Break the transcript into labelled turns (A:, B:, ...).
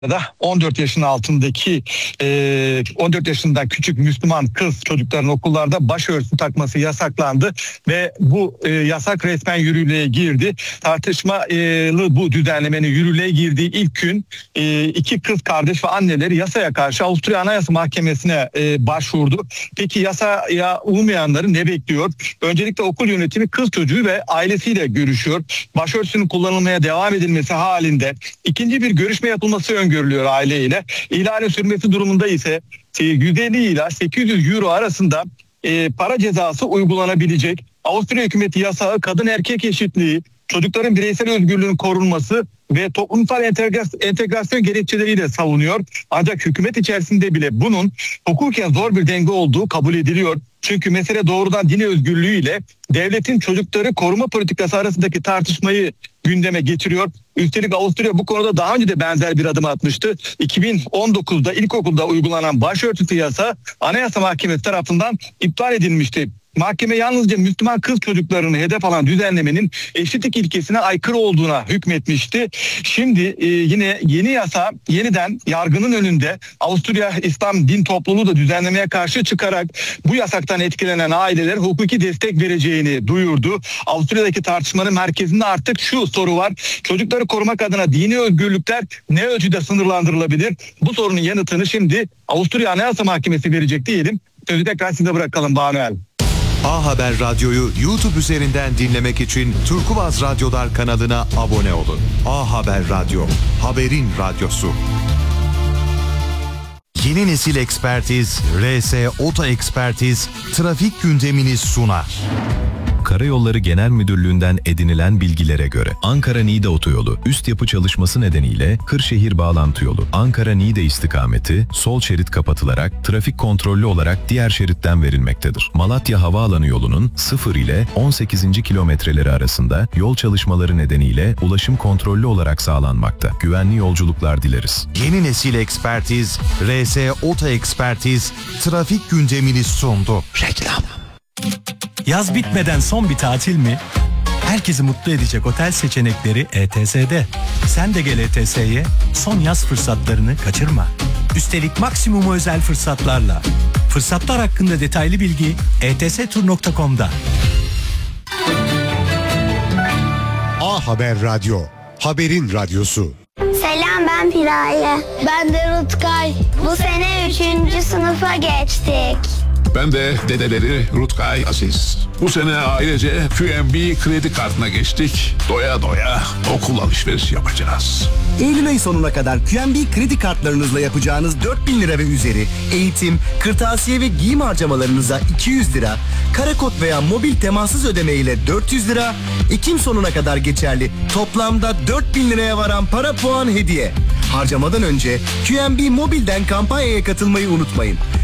A: da 14 yaşın altındaki 14 yaşından küçük Müslüman kız çocukların okullarda başörtüsü takması yasaklandı ve bu yasak resmen yürürlüğe girdi. Tartışmalı bu düzenlemenin yürürlüğe girdiği ilk gün iki kız kardeş ve anneleri yasaya karşı Avusturya Anayasa Mahkemesi'ne başvurdu. Peki yasaya uymayanları ne bekliyor? Öncelikle okul yönetimi kız çocuğu ve ailesiyle görüşüyor. Başörtüsünün kullanılmaya devam edilmesi halinde ikinci bir görüşme yapılması öngörülüyor aileyle. İhlale sürmesi durumunda ise 150 ila 800 euro arasında para cezası uygulanabilecek. Avusturya hükümeti yasağı kadın erkek eşitliği, çocukların bireysel özgürlüğünün korunması ve toplumsal entegrasyon gerekçeleriyle savunuyor. Ancak hükümet içerisinde bile bunun hukuken zor bir denge olduğu kabul ediliyor. Çünkü mesele doğrudan din özgürlüğü ile devletin çocukları koruma politikası arasındaki tartışmayı gündeme getiriyor. Üstelik Avusturya bu konuda daha önce de benzer bir adım atmıştı. 2019'da ilkokulda uygulanan başörtüsü yasağı Anayasa Mahkemesi tarafından iptal edilmişti. Mahkeme yalnızca Müslüman kız çocuklarını hedef alan düzenlemenin eşitlik ilkesine aykırı olduğuna hükmetmişti. Şimdi yine yeni yasa yeniden yargının önünde. Avusturya İslam Din Topluluğu da düzenlemeye karşı çıkarak bu yasaktan etkilenen ailelere hukuki destek vereceğini duyurdu. Avusturya'daki tartışmanın merkezinde artık şu soru var: çocukları korumak adına dini özgürlükler ne ölçüde sınırlandırılabilir? Bu sorunun yanıtını şimdi Avusturya Anayasa Mahkemesi verecek diyelim. Sözü tekrar size bırakalım Banuel.
B: A Haber Radyo'yu YouTube üzerinden dinlemek için Turkuaz Radyolar kanalına abone olun. A Haber Radyo, haberin radyosu. Yeni nesil ekspertiz, RS Oto Ekspertiz, trafik gündemini sunar.
C: Karayolları Genel Müdürlüğü'nden edinilen bilgilere göre Ankara-Niğde otoyolu üst yapı çalışması nedeniyle Kırşehir bağlantı yolu Ankara-Niğde istikameti sol şerit kapatılarak trafik kontrollü olarak diğer şeritten verilmektedir. Malatya Havaalanı yolunun 0 ile 18. kilometreleri arasında yol çalışmaları nedeniyle ulaşım kontrollü olarak sağlanmakta. Güvenli yolculuklar dileriz.
B: Yeni nesil ekspertiz, RS Oto Ekspertiz, trafik gündemini sundu. Reklam.
D: Yaz bitmeden son bir tatil mi? Herkesi mutlu edecek otel seçenekleri ETS'de. Sen de gel ETS'ye, son yaz fırsatlarını kaçırma. Üstelik maksimum özel fırsatlarla. Fırsatlar hakkında detaylı bilgi etstur.com'da.
E: A Haber Radyo, haberin radyosu.
F: Selam, ben Piraye. Ben de Rutkay. Bu sene 3. sınıfa geçtik.
G: Ben de dedeleri Rutkay Aziz. Bu sene ailece QNB kredi kartına geçtik. Doya doya okul alışverişi yapacağız.
H: Eylül ayı sonuna kadar QNB kredi kartlarınızla yapacağınız 4.000 lira ve üzeri eğitim, kırtasiye ve giyim harcamalarınıza 200 lira, karakod veya mobil temassız ödeme ile 400 lira, Ekim sonuna kadar geçerli toplamda 4.000 liraya varan para puan hediye. Harcamadan önce QNB Mobil'den kampanyaya katılmayı unutmayın.